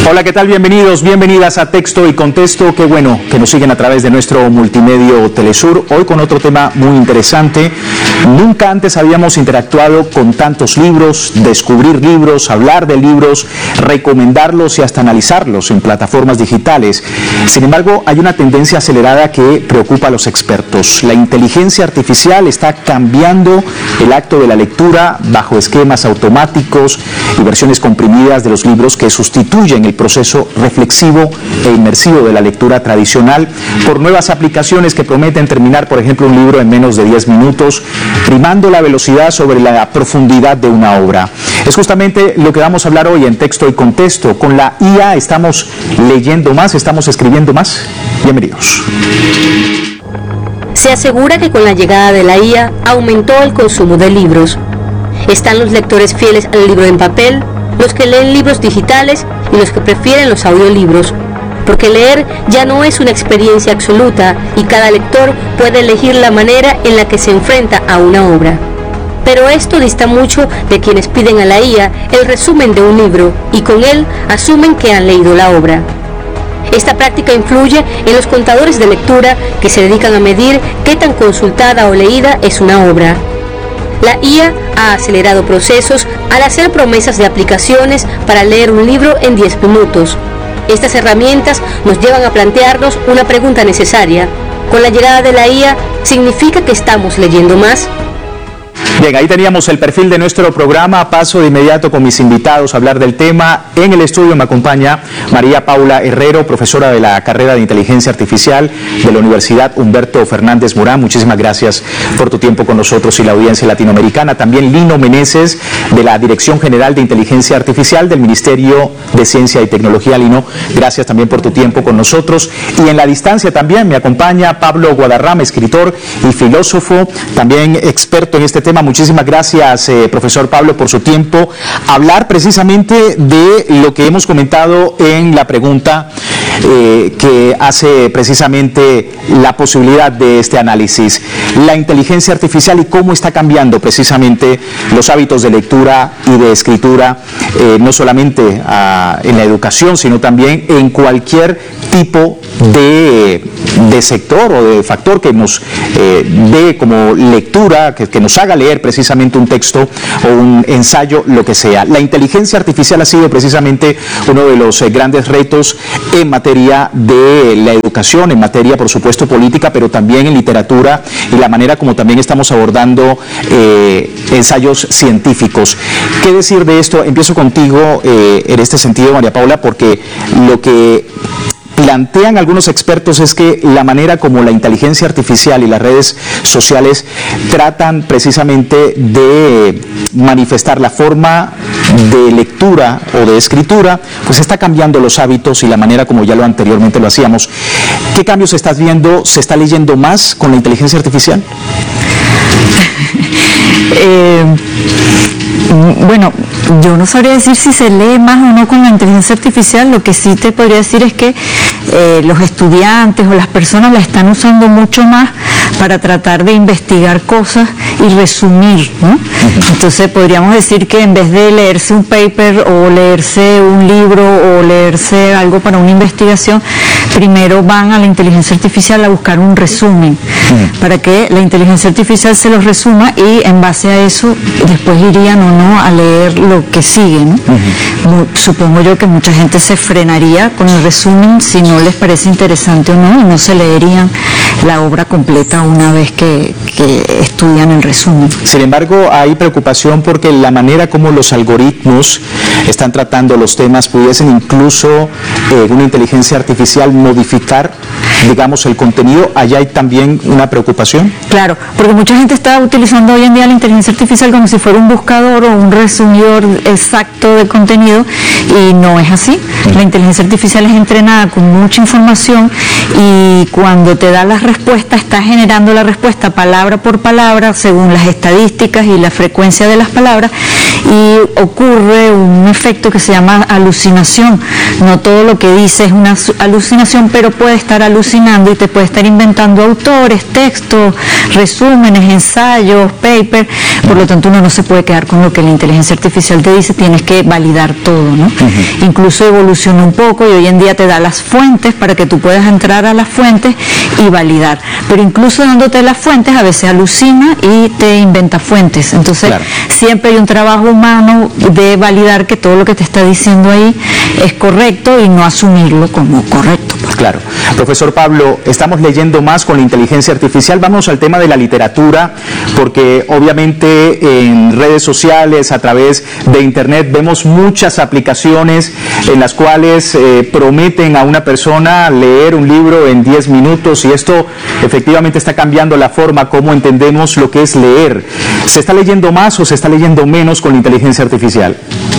Hola, ¿qué tal? Bienvenidos, bienvenidas a Texto y Contesto. Qué bueno que nos siguen a través de nuestro multimedio Telesur. Hoy con otro tema muy interesante. Nunca antes habíamos interactuado con tantos libros, descubrir libros, hablar de libros, recomendarlos y hasta analizarlos en plataformas digitales. Sin embargo, hay una tendencia acelerada que preocupa a los expertos. La inteligencia artificial está cambiando el acto de la lectura bajo esquemas automáticos y versiones comprimidas de los libros que sustituyen el proceso reflexivo e inmersivo de la lectura tradicional por nuevas aplicaciones que prometen terminar, por ejemplo, un libro en menos de 10 minutos, primando la velocidad sobre la profundidad de una obra. Es justamente lo que vamos a hablar hoy en Texto y Contesto. Con la IA estamos leyendo más, estamos escribiendo más. Bienvenidos. Se asegura que con la llegada de la IA aumentó el consumo de libros. Están los lectores fieles al libro en papel, los que leen libros digitales y los que prefieren los audiolibros, porque leer ya no es una experiencia absoluta y cada lector puede elegir la manera en la que se enfrenta a una obra. Pero esto dista mucho de quienes piden a la IA el resumen de un libro y con él asumen que han leído la obra. Esta práctica influye en los contadores de lectura que se dedican a medir qué tan consultada o leída es una obra. La IA ha acelerado procesos al hacer promesas de aplicaciones para leer un libro en 10 minutos. Estas herramientas nos llevan a plantearnos una pregunta necesaria. ¿Con la llegada de la IA significa que estamos leyendo más? Bien, ahí teníamos el perfil de nuestro programa. Paso de inmediato con mis invitados a hablar del tema. En el estudio me acompaña María Paula Herrero, profesora de la carrera de Inteligencia Artificial de la Universidad Humberto Fernández Morán. Muchísimas gracias por tu tiempo con nosotros y la audiencia latinoamericana. También Lino Meneses, de la Dirección General de Inteligencia Artificial del Ministerio de Ciencia y Tecnología. Lino, gracias también por tu tiempo con nosotros. Y en la distancia también me acompaña Pablo Guadarrama, escritor y filósofo, también experto en este tema. Muchísimas gracias, profesor Pablo, por su tiempo. Hablar precisamente de lo que hemos comentado en la pregunta que hace precisamente la posibilidad de este análisis. La inteligencia artificial y cómo está cambiando precisamente los hábitos de lectura y de escritura, no solamente en la educación, sino también en cualquier tipo de sector o de factor que nos dé como lectura, que nos haga leer precisamente un texto o un ensayo, lo que sea. La inteligencia artificial ha sido precisamente uno de los grandes retos en materia de la educación, en materia, por supuesto, política, pero también en literatura y la manera como también estamos abordando ensayos científicos. ¿Qué decir de esto? Empiezo contigo en este sentido, María Paula, porque lo que plantean algunos expertos es que la manera como la inteligencia artificial y las redes sociales tratan precisamente de manifestar la forma de lectura o de escritura, pues está cambiando los hábitos y la manera como ya anteriormente lo hacíamos. ¿Qué cambios estás viendo? ¿Se está leyendo más con la inteligencia artificial? Bueno, yo no sabría decir si se lee más o no con la inteligencia artificial. Lo que sí te podría decir es que los estudiantes o las personas la están usando mucho más para tratar de investigar cosas y resumir, ¿no? Entonces podríamos decir que en vez de leerse un paper o leerse un libro o leerse algo para una investigación, primero van a la inteligencia artificial a buscar un resumen para que la inteligencia artificial se los resuma y en base a eso después irían o no a leer lo que sigue, ¿no? Supongo yo que mucha gente se frenaría con el resumen si no les parece interesante o no, y no se leerían la obra completa una vez que estudian el resumen. Sin embargo, hay preocupación porque la manera como los algoritmos están tratando los temas pudiesen incluso una inteligencia artificial modificar, digamos, el contenido. ¿Allá hay también una preocupación? Claro, porque mucha gente está utilizando hoy en día la inteligencia artificial como si fuera un buscador o un resumidor exacto de contenido, y no es así. La inteligencia artificial es entrenada con mucha información y cuando te da las respuestas está generando la respuesta palabra por palabra según las estadísticas y la frecuencia de las palabras, y ocurre un efecto que se llama alucinación. No todo lo que dice es una alucinación, pero puede estar alucinando y te puede estar inventando autores, textos, resúmenes, ensayos, papers. Por lo tanto, uno no se puede quedar con lo que la inteligencia artificial te dice, tienes que validar todo, ¿no? Incluso evoluciona un poco y hoy en día te da las fuentes para que tú puedas entrar a las fuentes y validar. Pero incluso dándote las fuentes, a veces alucina y te inventa fuentes. Entonces, claro, siempre hay un trabajo humano de validar que todo lo que te está diciendo ahí es correcto y no asumirlo como correcto. Claro. Profesor Pablo, estamos leyendo más con la inteligencia artificial. Vamos al tema de la literatura, porque obviamente en redes sociales, a través de internet, vemos muchas aplicaciones en las cuales prometen a una persona leer un libro en 10 minutos, y esto efectivamente está cambiando la forma como entendemos lo que es leer. ¿Se está leyendo más o se está leyendo menos con la inteligencia artificial?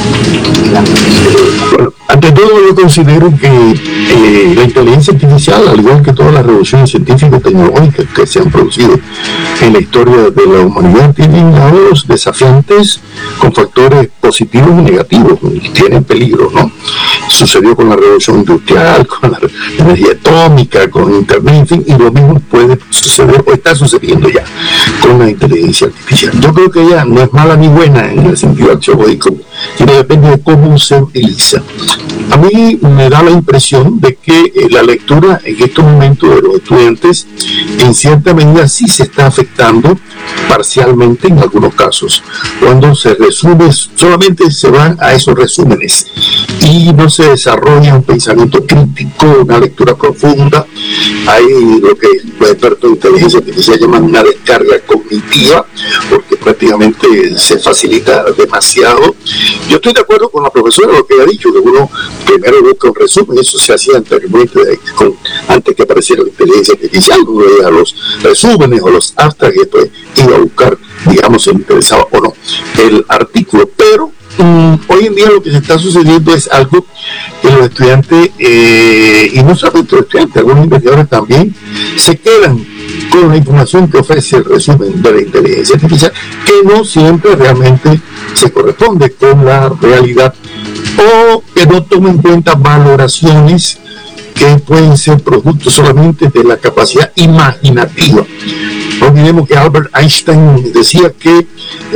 Bueno, ante todo yo considero que la inteligencia artificial, al igual que todas las revoluciones científicas y tecnológicas que se han producido en la historia de la humanidad, tienen lados desafiantes con factores positivos y negativos, tienen peligro, ¿no? Sucedió con la revolución industrial, con la energía atómica, con internet, en fin, y lo mismo puede suceder o está sucediendo ya con la inteligencia artificial. Yo creo que ella no es mala ni buena en el sentido axiológico, sino depende de cómo se utiliza. A mí me da la impresión de que la lectura en estos momentos de los estudiantes en cierta medida sí se está afectando parcialmente en algunos casos, cuando se resume, solamente se van a esos resúmenes y no se desarrolla un pensamiento crítico, una lectura profunda. Hay lo que los expertos de inteligencia artificial llaman una descarga cognitiva, porque prácticamente se facilita demasiado. Yo estoy de acuerdo con la profesora, lo que ha dicho, que uno primero busca un resumen. Eso se hacía anteriormente, antes que apareciera la inteligencia artificial, uno veía los resúmenes o los abstracts y después iba a buscar, digamos, si le interesaba o no el artículo. Pero hoy en día lo que se está sucediendo es algo que los estudiantes, y no solamente los estudiantes, algunos investigadores también, se quedan con la información que ofrece el resumen de la inteligencia artificial, que no siempre realmente se corresponde con la realidad, o que no toma en cuenta valoraciones que pueden ser producto solamente de la capacidad imaginativa. No olvidemos que Albert Einstein decía que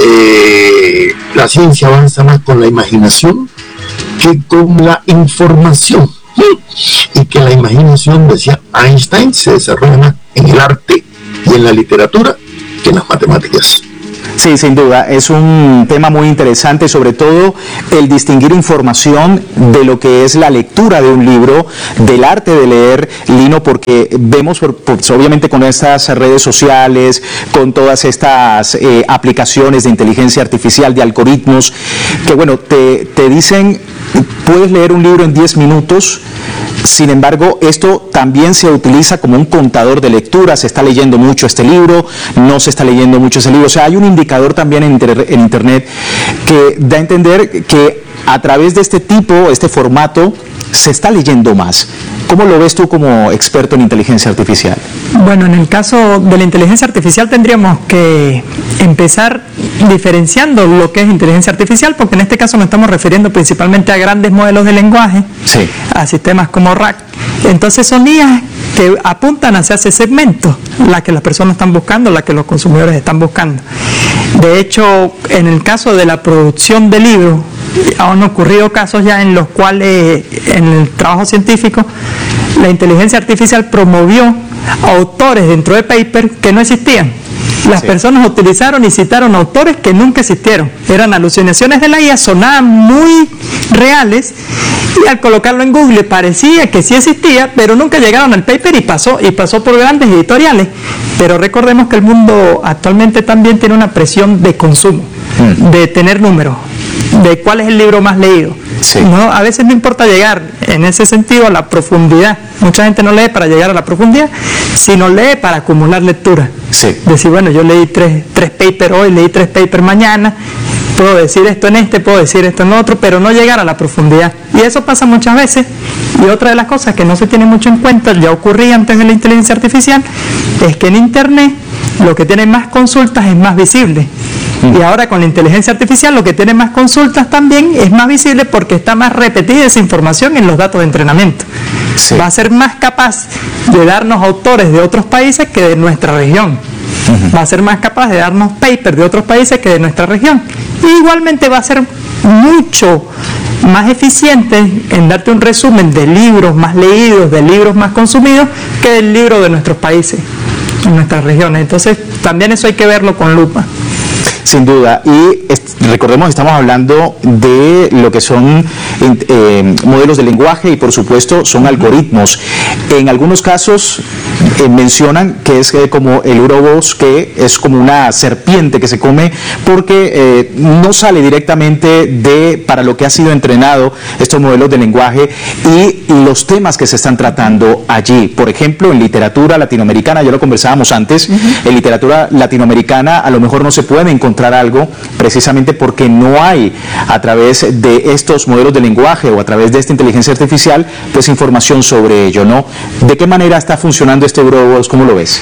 la ciencia avanza más con la imaginación que con la información, y que la imaginación, decía Einstein, se desarrolla más en el arte y en la literatura que en las matemáticas. Sí, sin duda, es un tema muy interesante, sobre todo el distinguir información de lo que es la lectura de un libro, del arte de leer, Lino, porque vemos, obviamente con estas redes sociales, con todas estas aplicaciones de inteligencia artificial, de algoritmos, que bueno, te dicen, puedes leer un libro en 10 minutos, sin embargo, esto también se utiliza como un contador de lectura. Se está leyendo mucho este libro, no se está leyendo mucho ese libro. O sea, hay un indicador también en Internet que da a entender que a través de este tipo, este formato, se está leyendo más. ¿Cómo lo ves tú como experto en inteligencia artificial? Bueno, en el caso de la inteligencia artificial tendríamos que empezar diferenciando lo que es inteligencia artificial, porque en este caso nos estamos refiriendo principalmente a grandes modelos de lenguaje, sí, a sistemas como RAG. Entonces son IAs que apuntan hacia ese segmento, la que las personas están buscando, la que los consumidores están buscando. De hecho, en el caso de la producción de libros, han ocurrido casos ya en los cuales en el trabajo científico la inteligencia artificial promovió autores dentro de paper que no existían. Las personas utilizaron y citaron autores que nunca existieron. Eran alucinaciones de la IA, sonaban muy reales, y al colocarlo en Google parecía que sí existía, pero nunca llegaron al paper y pasó por grandes editoriales. Pero recordemos que el mundo actualmente también tiene una presión de consumo, de tener números, de cuál es el libro más leído. Sí. ¿No? A veces no importa llegar en ese sentido a la profundidad. Mucha gente no lee para llegar a la profundidad, sino lee para acumular lectura. Sí. Decir, bueno, yo leí tres papers hoy, leí 3 papers mañana, puedo decir esto en este, puedo decir esto en otro, pero no llegar a la profundidad. Y eso pasa muchas veces. Y otra de las cosas que no se tiene mucho en cuenta, ya ocurría antes de la inteligencia artificial, es que en Internet lo que tiene más consultas es más visible. Y ahora con la inteligencia artificial lo que tiene más consultas también es más visible porque está más repetida esa información en los datos de entrenamiento. Sí. Va a ser más capaz de darnos autores de otros países que de nuestra región. Va a ser más capaz de darnos papers de otros países que de nuestra región. Y igualmente va a ser mucho más eficiente en darte un resumen de libros más leídos, de libros más consumidos, que del libro de nuestros países, en nuestras regiones. Entonces también eso hay que verlo con lupa. Sin duda, y recordemos, estamos hablando de lo que son modelos de lenguaje y por supuesto son algoritmos. En algunos casos mencionan que es como el urobos, que es como una serpiente que se come porque no sale directamente para lo que ha sido entrenado estos modelos de lenguaje y los temas que se están tratando allí. Por ejemplo, en literatura latinoamericana, ya lo conversábamos antes, en literatura latinoamericana a lo mejor no se puede encontrar algo precisamente porque no hay a través de estos modelos de lenguaje o a través de esta inteligencia artificial pues información sobre ello, ¿no? ¿De qué manera está funcionando este urobos? ¿Cómo lo ves?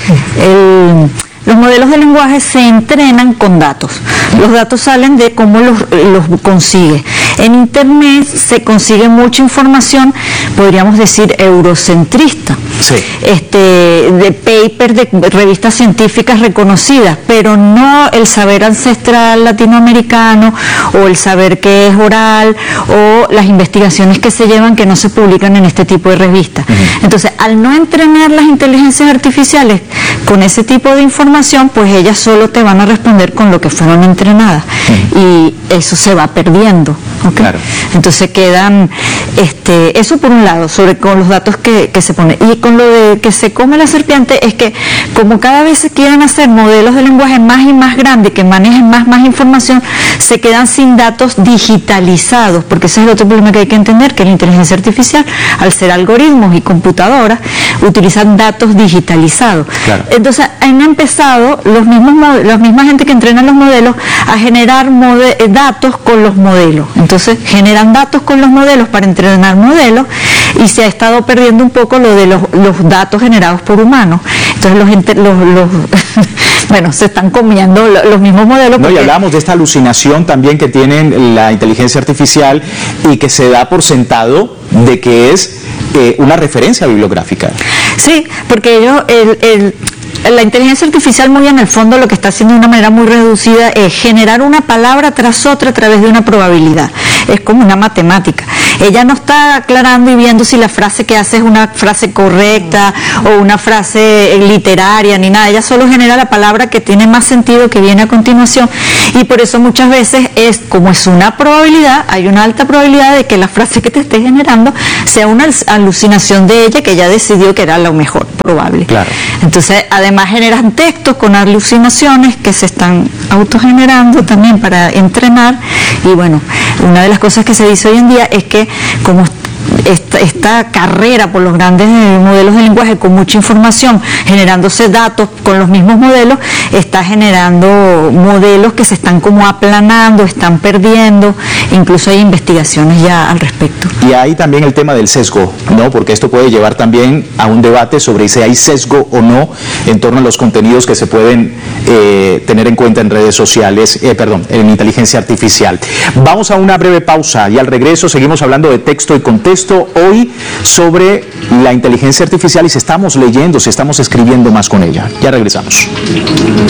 Los modelos de lenguaje se entrenan con datos. Los datos salen de cómo los consigue. En Internet se consigue mucha información, podríamos decir, eurocentrista. Sí. De papers de revistas científicas reconocidas, pero no el saber ancestral latinoamericano o el saber que es oral o las investigaciones que se llevan que no se publican en este tipo de revistas. Entonces, al no entrenar las inteligencias artificiales con ese tipo de información, pues ellas solo te van a responder con lo que fueron entrenadas y eso se va perdiendo. ¿Okay? Claro. Entonces quedan, eso por un lado, con los datos que se ponen. Y con lo de que se come la serpiente, es que como cada vez se quieren hacer modelos de lenguaje más y más grandes, que manejen más información, se quedan sin datos digitalizados, porque ese es el otro problema que hay que entender, que la inteligencia artificial, al ser algoritmos y computadoras, utilizan datos digitalizados. Claro. Entonces han empezado la misma gente que entrena los modelos a generar datos con los modelos. Entonces generan datos con los modelos para entrenar modelos y se ha estado perdiendo un poco lo de los datos generados por humanos. Entonces bueno, se están comiendo los mismos modelos. No, y hablamos de esta alucinación también que tienen la inteligencia artificial y que se da por sentado de que es una referencia bibliográfica. Sí, porque ellos, la inteligencia artificial muy en el fondo lo que está haciendo de una manera muy reducida es generar una palabra tras otra a través de una probabilidad. Es como una matemática. Ella no está aclarando y viendo si la frase que hace es una frase correcta o una frase literaria ni nada. Ella solo genera la palabra que tiene más sentido, que viene a continuación, y por eso muchas veces como es una probabilidad, hay una alta probabilidad de que la frase que te esté generando sea una alucinación de ella que ella decidió que era lo mejor probable. Claro. Entonces además generan textos con alucinaciones que se están autogenerando también para entrenar. Y bueno, una de las cosas que se dice hoy en día es que como esta carrera por los grandes modelos de lenguaje con mucha información, generándose datos con los mismos modelos, está generando modelos que se están como aplanando, están perdiendo, incluso hay investigaciones ya al respecto. Y hay también el tema del sesgo, ¿no? Porque esto puede llevar también a un debate sobre si hay sesgo o no en torno a los contenidos que se pueden tener en cuenta en redes sociales, en inteligencia artificial. Vamos a una breve pausa y al regreso seguimos hablando de texto y contexto, hoy sobre la inteligencia artificial y si estamos leyendo, si estamos escribiendo más con ella. Ya regresamos.